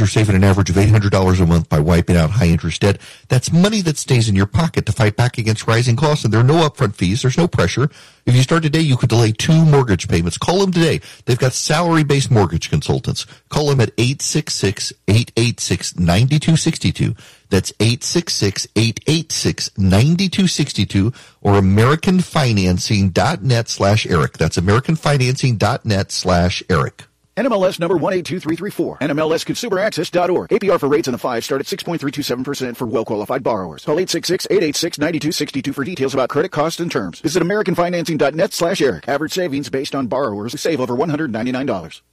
You're saving an average of $800 a month by wiping out high-interest debt. That's money that stays in your pocket to fight back against rising costs, and there are no upfront fees. There's no pressure. If you start today, you could delay 2 mortgage payments. Call them today. They've got salary-based mortgage consultants. Call them at 866-886-9262. That's 866-886-9262 or AmericanFinancing.net/Eric. That's AmericanFinancing.net/Eric. NMLS number 182334. NMLSConsumerAccess.org. APR for rates in the 5 start at 6.327% for well-qualified borrowers. Call 866-886-9262 for details about credit costs and terms. Visit AmericanFinancing.net/Eric. Average savings based on borrowers who save over $199.